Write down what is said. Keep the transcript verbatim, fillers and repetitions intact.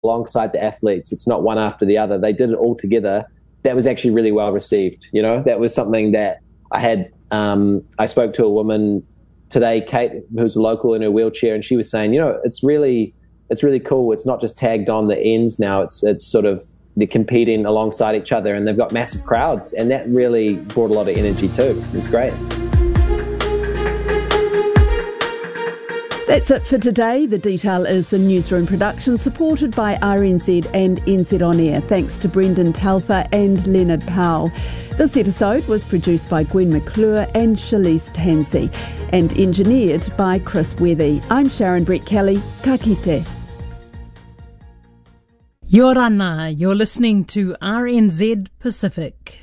alongside the athletes. It's not one after the other. They did it all together. That was actually really well received. You know, that was something that I had. Um, I spoke to a woman today, Kate, who's a local in her wheelchair, and she was saying, you know, it's really, it's really cool. It's not just tagged on the ends now. It's it's sort of they're competing alongside each other, and they've got massive crowds, and that really brought a lot of energy too. It was great. That's it for today. The Detail is a newsroom production supported by R N Z and N Z On Air. Thanks to Brendan Talfa and Leonard Powell. This episode was produced by Gwen McClure and Shalise Tansey and engineered by Chris Wethy. I'm Sharon Brett Kelly. Ka kite. Yorana, you're listening to R N Z Pacific.